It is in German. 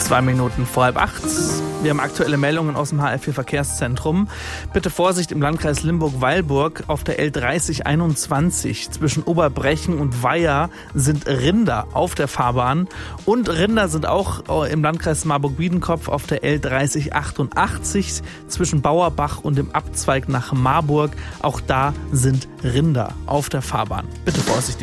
2 Minuten vor 7:30. Wir haben aktuelle Meldungen aus dem HR4 Verkehrszentrum. Bitte Vorsicht im Landkreis Limburg-Weilburg. Auf der L3021 zwischen Oberbrechen und Weiher sind Rinder auf der Fahrbahn. Und Rinder sind auch im Landkreis Marburg-Biedenkopf auf der L3088 zwischen Bauerbach und dem Abzweig nach Marburg. Auch da sind Rinder auf der Fahrbahn. Bitte Vorsicht.